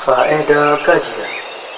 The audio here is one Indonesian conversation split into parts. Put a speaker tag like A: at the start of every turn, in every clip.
A: Faedah kajian.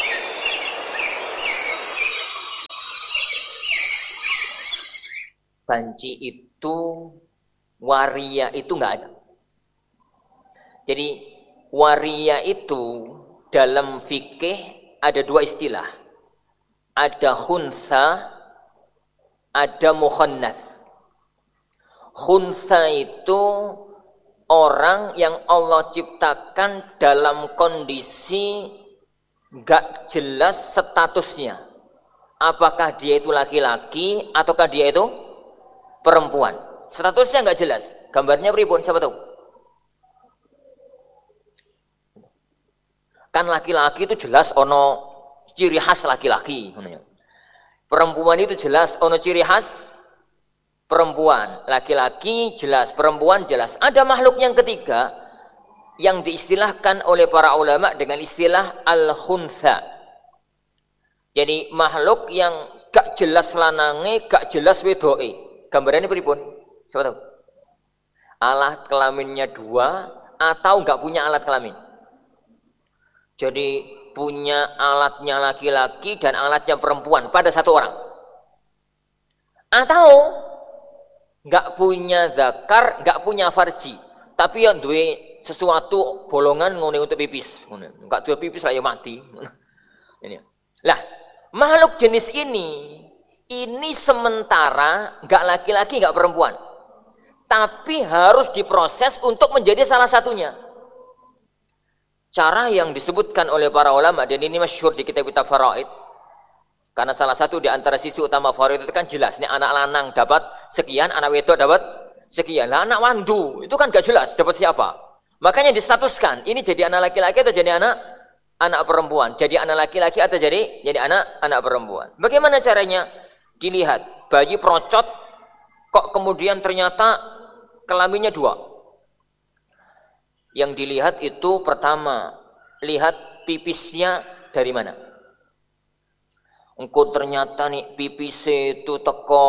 B: Banci itu, waria itu nggak ada. Jadi waria itu dalam fikih ada dua istilah. Ada khunsa, ada mukhannats. Khunsa itu orang yang Allah ciptakan dalam kondisi nggak jelas statusnya. Apakah dia itu laki-laki ataukah dia itu perempuan. Statusnya nggak jelas. Gambarnya pripun, siapa tahu? Kan laki-laki itu jelas ono ciri khas laki-laki. Perempuan itu jelas ono ciri khas perempuan. Laki-laki jelas, perempuan jelas. Ada makhluk yang ketiga yang diistilahkan oleh para ulama dengan istilah al-khunsa. Jadi makhluk yang gak jelas lanange, gak jelas wedoke. Gambarannya pripun? Siapa tahu? Alat kelaminnya dua atau nggak punya alat kelamin. Jadi punya alatnya laki-laki dan alatnya perempuan pada satu orang. Atau nggak punya zakar, nggak punya farji, tapi yang duwe sesuatu bolongan ngene untuk pipis. Nggak duwe pipis lah ya mati. Ini. Lah, makhluk jenis ini sementara nggak laki-laki nggak perempuan, tapi harus diproses untuk menjadi salah satunya. Cara yang disebutkan oleh para ulama dan ini masyhur di kitab-kitab faraid, karena salah satu di antara sisi utama faraid itu kan jelas, nih anak lanang dapat sekian, anak wedok dapat sekian. Lah anak wandu itu kan nggak jelas dapat siapa, makanya distatuskan ini jadi anak laki-laki atau jadi anak perempuan, jadi anak laki-laki atau jadi anak perempuan. Bagaimana caranya? Dilihat, bayi procot, kok kemudian ternyata kelaminnya dua. Yang dilihat itu pertama, lihat pipisnya dari mana. Engko ternyata nih pipisnya itu teko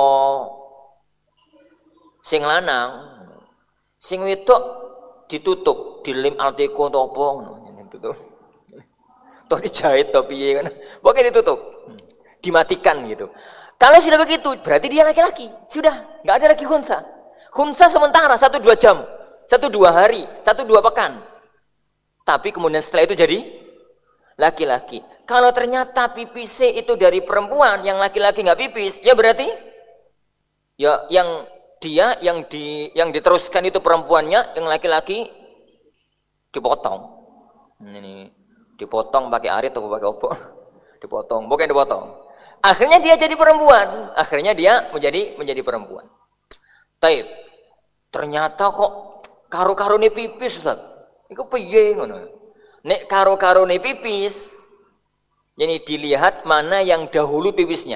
B: sing lanang, sing wedok ditutup, dilem alteko atau apa, ditutup. Toh dijahit toh piye kan. Pokoknya ditutup. Dimatikan gitu. Kalau sudah begitu, berarti dia laki-laki. Sudah, nggak ada lagi khunsa. Khunsa sementara 1-2 jam, 1-2 hari, 1-2 pekan. Tapi kemudian setelah itu jadi laki-laki. Kalau ternyata pipis itu dari perempuan, yang laki-laki nggak pipis, ya berarti ya yang diteruskan itu perempuannya, yang laki-laki dipotong. Ini dipotong pakai arit atau pakai opo? Dipotong, bukan dipotong. Akhirnya dia jadi perempuan. Akhirnya dia menjadi perempuan. Taib. Ternyata kok karo-karone pipis, Ustaz. Iku piye ngono? Nek karo-karone pipis, jadi dilihat mana yang dahulu pipisnya.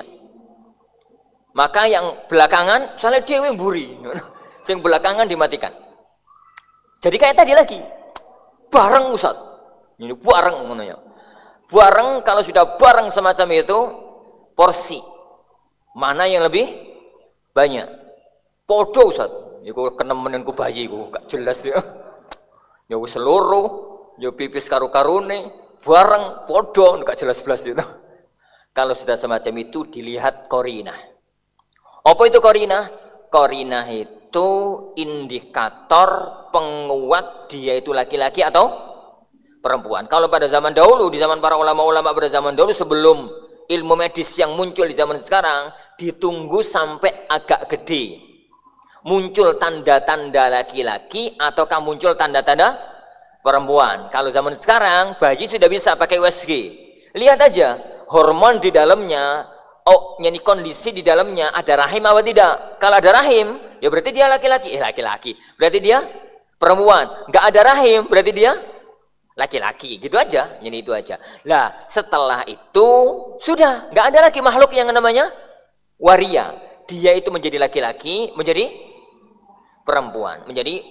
B: Maka yang belakangan, misalnya dhewe mburi. Sing belakangan dimatikan. Jadi kayak tadi lagi. Bareng, Ustaz. Ini bareng ngono ya. Bareng, kalau sudah bareng semacam itu, porsi mana yang lebih banyak? Podo, Ustaz. Iku kenemenanku bayi iku gak jelas ya. Ya wis seluruh, ya pipis karo-karone bareng podo gak jelas-jelas itu. Kalau sudah semacam itu dilihat qarinah. Apa itu qarinah? Qarinah itu indikator penguat dia itu laki-laki atau perempuan. Kalau pada zaman dahulu, di zaman para ulama-ulama pada zaman dahulu sebelum ilmu medis yang muncul di zaman sekarang, ditunggu sampai agak gede. Muncul tanda-tanda laki-laki ataukah muncul tanda-tanda perempuan. Kalau zaman sekarang, bayi sudah bisa pakai USG. Lihat aja, hormon di dalamnya, ini kondisi di dalamnya, ada rahim atau tidak. Kalau ada rahim, ya berarti dia laki-laki. Laki-laki. Berarti dia perempuan. Nggak ada rahim, berarti dia laki-laki, gitu aja, jadi itu aja. Lah, setelah itu sudah nggak ada lagi makhluk yang namanya waria. Dia itu menjadi laki-laki, menjadi perempuan.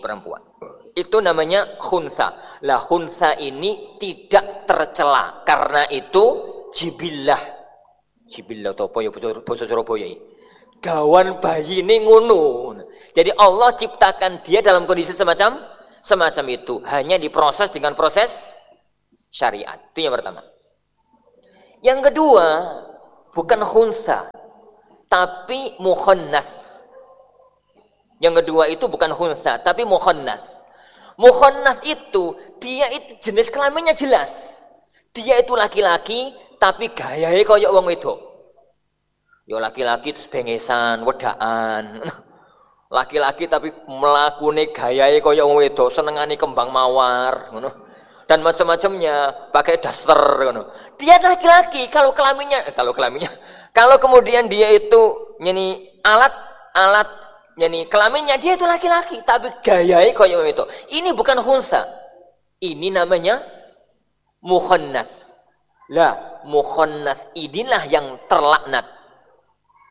B: Itu namanya khunsa. Lah, khunsa ini tidak tercela karena itu jibillah. Jibillah itu apa ya bahasa Surabaya? Gawan bayi ini ngono. Jadi Allah ciptakan dia dalam kondisi semacam itu, hanya diproses dengan proses syariat. Itu yang pertama. Yang kedua, bukan khunsa, tapi mukhannas. Yang kedua itu bukan khunsa, tapi mukhannas. Mukhannas itu, dia itu jenis kelaminnya jelas. Dia itu laki-laki, tapi gayanya kayak wong wedok. Ya laki-laki terus bengesan, wedaan. Laki-laki tapi melakune gayanya kayak wong wedok, senengane kembang mawar, ngono. Dan macam-macamnya, pakai daster, ngono. Dia laki-laki, kalau kemudian dia itu nyeni alat nyeni kelaminnya dia itu laki-laki, tapi gayanya kayak wong wedok. Ini bukan khunsa. Ini namanya mukhannas. Lah, mukhannas inilah yang terlaknat.